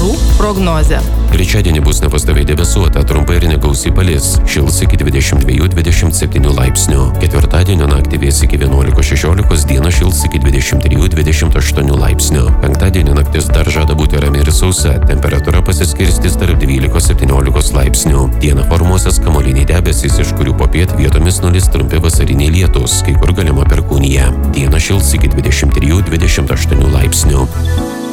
orų prognozė. Trečiadienį bus nepastoviai debesuota, trumpai ir negausiai palis, šils iki 22–27 laipsnių. Ketvirtadienio naktį vės iki 11–16, dieną šils iki 23–28 laipsnių. Penktadienio naktis dar žada būti rami ir sausa, temperatūra pasiskirstys tarp 12–17 laipsnių. Dieną formuosis kamuoliniai debesys, iš kurių popiet vietomis nulis trumpi vasariniai lietūs, kai kur galima perkūnija. Dieną šils iki 23–28 laipsnių.